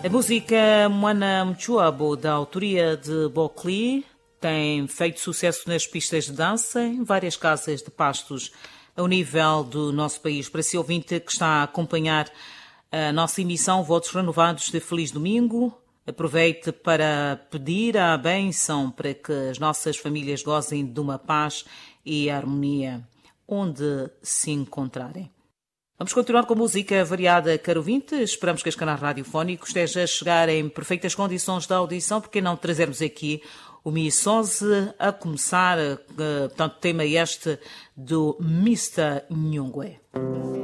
A música Moana Mchuabo, da autoria de Bokli, tem feito sucesso nas pistas de dança em várias casas de pastos ao nível do nosso país. Para si ouvinte que está a acompanhar a nossa emissão, votos renovados de Feliz Domingo. Aproveite para pedir a bênção para que as nossas famílias gozem de uma paz e harmonia onde se encontrarem. Vamos continuar com música variada, caro ouvinte. Esperamos que este canal radiofónico esteja a chegar em perfeitas condições de audição, porque não trazermos aqui o Missose a começar, portanto, tema este do Mr. Nyungwe.